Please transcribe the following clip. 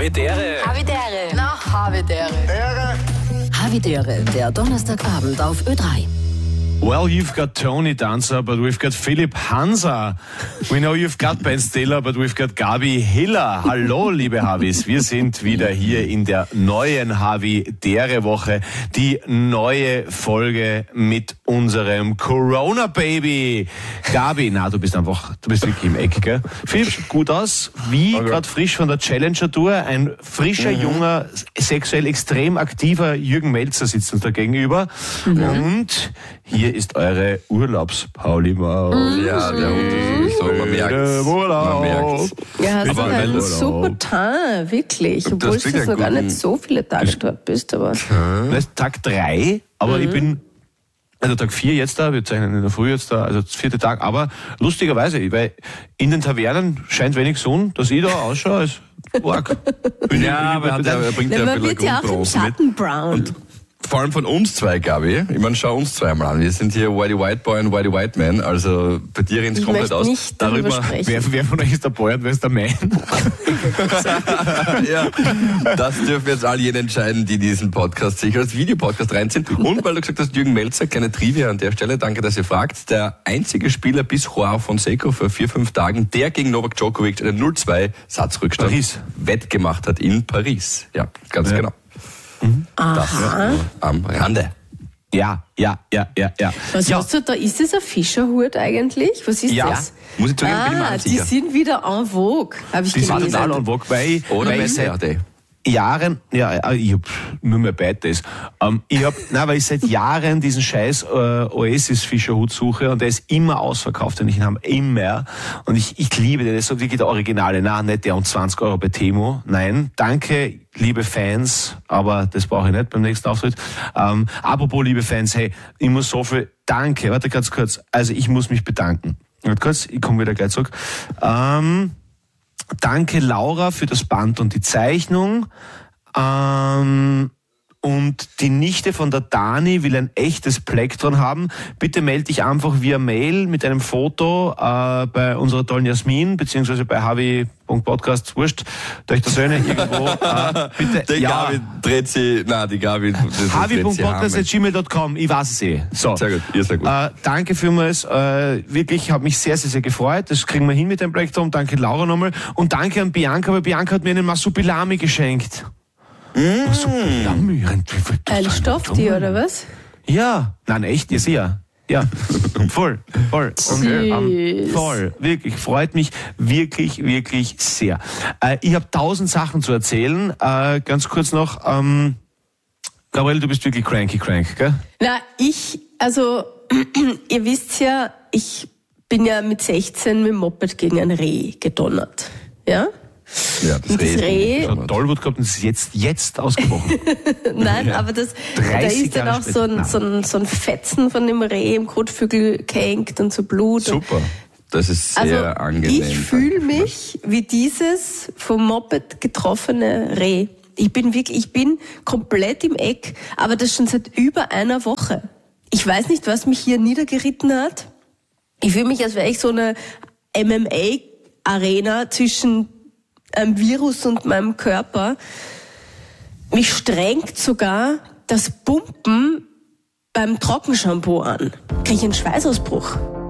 Havidere. Havidere. Na, Havidere. Havidere, der Donnerstagabend auf Ö3. Well, you've got Tony Dancer, but we've got Philipp Hansa. We know you've got Ben Stiller, but we've got Gabi Hiller. Hallo, liebe Havis. Wir sind wieder hier in der neuen Havidere-Woche. Die neue Folge mit unserem Corona-Baby. Gabi, du bist wirklich im Eck, gell? Philipp, sieht gut aus. Wie gerade frisch von der Challenger-Tour. Ein frischer, junger, sexuell extrem aktiver Jürgen Melzer sitzt uns da gegenüber. Und hier ist eure Urlaubs-Pauli-Maus. Ja, der Unterschied ist so, man merkt's. Man merkt's. Ja, hast Aber du einen weil- super Teint, wirklich. Obwohl du klingt noch gar gut. nicht so viele Tage dort bist. Aber Das ist Tag 3, aber ich bin, also Tag 4 jetzt da, wir zeichnen in der Früh jetzt da, also 4. Tag, aber lustigerweise, weil in den Tavernen scheint wenig Sonne, dass ich da ausschaue als arg. Ja, aber er bringt ja ein man bisschen wird ja auch im Grundbronze mit. Schatten brown. Vor allem von uns zwei, Gabi. Ich meine, schau uns zwei mal an. Wir sind hier Whitey White Boy und Whitey White Man. Also bei dir rennt's Ich komplett möchte aus. nicht darüber sprechen. Wer von euch ist der Boy und wer ist der Man? Ja, das dürfen jetzt all jene entscheiden, die diesen Podcast sich als Videopodcast reinziehen. Und weil du gesagt hast, Jürgen Melzer, kleine Trivia an der Stelle, danke, dass ihr fragt. Der einzige Spieler bis Joao Fonseca vor 4-5 Tagen, der gegen Novak Djokovic einen 0-2 Satzrückstand Paris. wettgemacht hat in Paris. Ja, ganz Ja. genau. Das nur am Rande. Ja. Was hast du da? Ist das ein Fischerhut eigentlich? Was ist Ja, das? muss ich zugeben, bin ich mir nicht Die sicher. sind wieder en vogue, habe ich Die sind gelesen. total en vogue, weil Oder ich besser, seit Jahren, ich hab nur mehr beides. Weil ich seit Jahren diesen scheiß Oasis-Fischerhut suche und der ist immer ausverkauft, wenn ich ihn habe, immer. Und ich liebe den, das ist so wirklich der Originale. Nicht der um 20 Euro bei Temo. Nein, danke, liebe Fans, aber das brauche ich nicht beim nächsten Auftritt. Apropos, liebe Fans, hey, ich muss so viel, danke, warte ganz kurz, also ich muss mich bedanken. Warte kurz, ich komme wieder gleich zurück. Danke Laura für das Band und die Zeichnung. Und die Nichte von der Dani will ein echtes Plektron haben. Bitte melde dich einfach via Mail mit einem Foto bei unserer tollen Jasmin, beziehungsweise bei havi.podcast, wurscht, durch der Söhne irgendwo. Bitte, Die Gabi dreht sie, die Gabi. havi.podcast@gmail.com, ich weiß es eh. So. Sehr gut, ihr seid gut. Danke vielmals, wirklich, habe mich sehr, sehr, sehr gefreut. Das kriegen wir hin mit dem Plektron. Danke Laura nochmal. Und danke an Bianca, weil Bianca hat mir einen Masupilami geschenkt. Masupilami? Ein Stofftier, oder was? Ja, nein, echt, ihr seht ja. Ja, voll. Und, Süß. voll, wirklich, freut mich wirklich, wirklich sehr. Ich habe 1000 Sachen zu erzählen. Ganz kurz noch, Gabriele, du bist wirklich crank, gell? Na, ihr wisst ja, ich bin ja mit 16 mit dem Moped gegen ein Reh gedonnert. Ja? Ja, Und das Reh, So Tollwut gehabt und es ist jetzt ausgebrochen. nein, aber da 30 ist dann Jahre auch später. so ein Fetzen von dem Reh im Kotflügel gehängt und so Blut. Super. Das ist sehr angenehm. Ich fühle mich wie dieses vom Moped getroffene Reh. Ich bin komplett im Eck, aber das schon seit über einer Woche. Ich weiß nicht, was mich hier niedergeritten hat. Ich fühle mich, als wäre ich so eine MMA-Arena zwischen einem Virus und meinem Körper. Mich strengt sogar das Pumpen beim Trockenshampoo an. Kriege ich einen Schweißausbruch.